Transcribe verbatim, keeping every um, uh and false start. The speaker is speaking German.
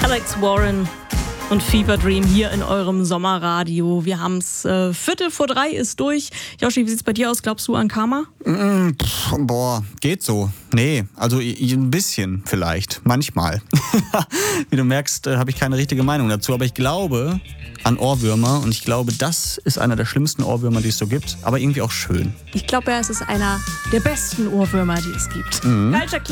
Alex Warren und Fever Dream hier in eurem Sommerradio. Wir haben's äh, Viertel vor drei ist durch. Joshi, wie sieht's bei dir aus? Glaubst du an Karma? Mm, pff, boah, geht so. Nee, also i- ein bisschen vielleicht. Manchmal. Wie du merkst, äh, habe ich keine richtige Meinung dazu. Aber ich glaube an Ohrwürmer und ich glaube, das ist einer der schlimmsten Ohrwürmer, die es so gibt. Aber irgendwie auch schön. Ich glaube, ja, es ist einer der besten Ohrwürmer, die es gibt. Mhm. Culture